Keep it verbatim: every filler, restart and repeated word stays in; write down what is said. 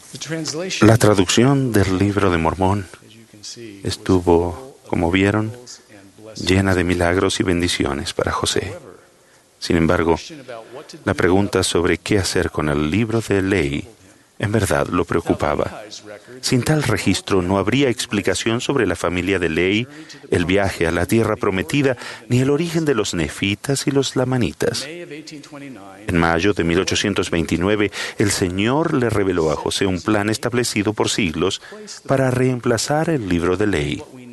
La traducción del Libro de Mormón estuvo, como vieron, llena de milagros y bendiciones para José. Sin embargo, la pregunta sobre qué hacer con el libro de ley en verdad lo preocupaba. Sin tal registro no habría explicación sobre la familia de Ley, el viaje a la tierra prometida, ni el origen de los nefitas y los lamanitas. En mayo de mil ochocientos veintinueve, el Señor le reveló a José un plan establecido por siglos para reemplazar el libro de Ley.